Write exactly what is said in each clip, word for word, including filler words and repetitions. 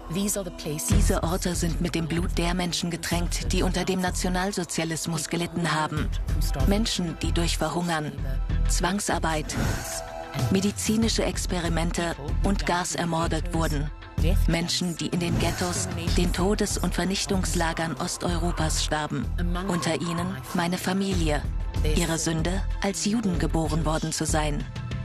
Diese Orte sind mit dem Blut der Menschen getränkt, die unter dem Nationalsozialismus gelitten haben. Menschen, die durch Verhungern, Zwangsarbeit, medizinische Experimente und Gas ermordet wurden. Menschen, die in den Ghettos, den Todes- und Vernichtungslagern Osteuropas starben. Unter ihnen meine Familie. Ihre Sünde, als Juden geboren worden zu sein.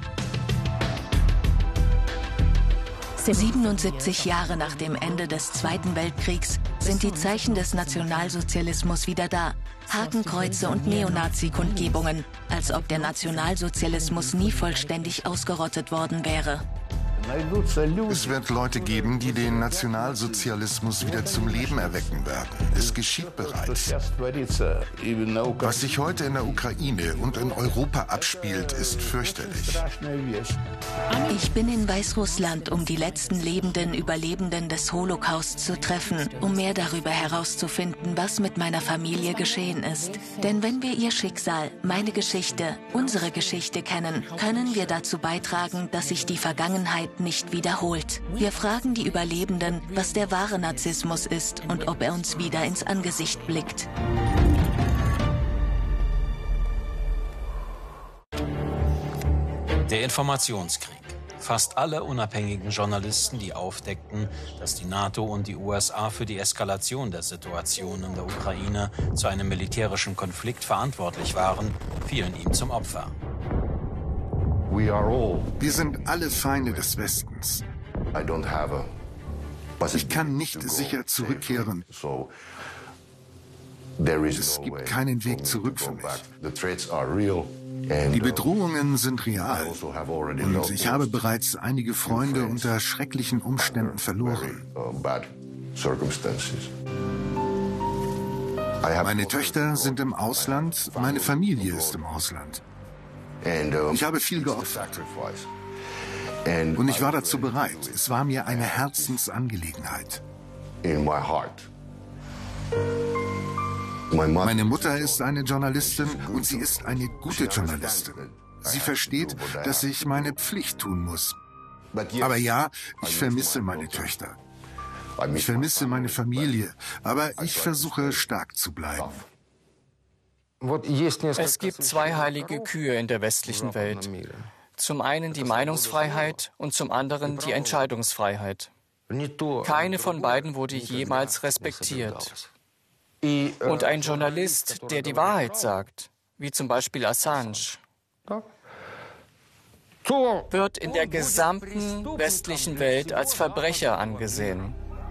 siebenundsiebzig Jahre nach dem Ende des Zweiten Weltkriegs sind die Zeichen des Nationalsozialismus wieder da. Hakenkreuze und Neonazi-Kundgebungen, als ob der Nationalsozialismus nie vollständig ausgerottet worden wäre. Es wird Leute geben, die den Nationalsozialismus wieder zum Leben erwecken werden. Es geschieht bereits. Was sich heute in der Ukraine und in Europa abspielt, ist fürchterlich. Ich bin in Weißrussland, um die letzten lebenden Überlebenden des Holocaust zu treffen, um mehr darüber herauszufinden, was mit meiner Familie geschehen ist. Denn wenn wir ihr Schicksal, meine Geschichte, unsere Geschichte kennen, können wir dazu beitragen, dass sich die Vergangenheit nicht wiederholt. Wir fragen die Überlebenden, was der wahre Narzissmus ist und ob er uns wieder ins Angesicht blickt. Der Informationskrieg. Fast alle unabhängigen Journalisten, die aufdeckten, dass die NATO und die U S A für die Eskalation der Situation in der Ukraine zu einem militärischen Konflikt verantwortlich waren, fielen ihm zum Opfer. Wir sind alle Feinde des Westens. Ich kann nicht sicher zurückkehren. Es gibt keinen Weg zurück für mich. Die Bedrohungen sind real und ich habe bereits einige Freunde unter schrecklichen Umständen verloren. Meine Töchter sind im Ausland, meine Familie ist im Ausland. Ich habe viel geopfert. Und ich war dazu bereit. Es war mir eine Herzensangelegenheit. Meine Mutter ist eine Journalistin und sie ist eine gute Journalistin. Sie versteht, dass ich meine Pflicht tun muss. Aber ja, ich vermisse meine Töchter. Ich vermisse meine Familie, aber ich versuche stark zu bleiben. Es gibt zwei heilige Kühe in der westlichen Welt. Zum einen die Meinungsfreiheit und zum anderen die Entscheidungsfreiheit. Keine von beiden wurde jemals respektiert. Und ein Journalist, der die Wahrheit sagt, wie zum Beispiel Assange, wird in der gesamten westlichen Welt als Verbrecher angesehen.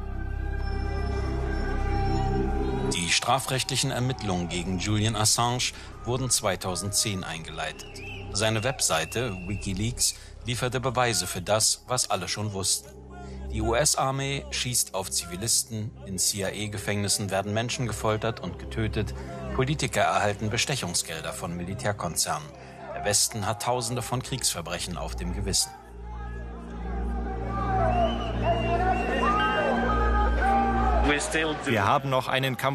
Die strafrechtlichen Ermittlungen gegen Julian Assange wurden zweitausendzehn eingeleitet. Seine Webseite WikiLeaks lieferte Beweise für das, was alle schon wussten. Die U S-Armee schießt auf Zivilisten, in C I A-Gefängnissen werden Menschen gefoltert und getötet, Politiker erhalten Bestechungsgelder von Militärkonzernen. Der Westen hat Tausende von Kriegsverbrechen auf dem Gewissen. Wir haben noch einen Kampf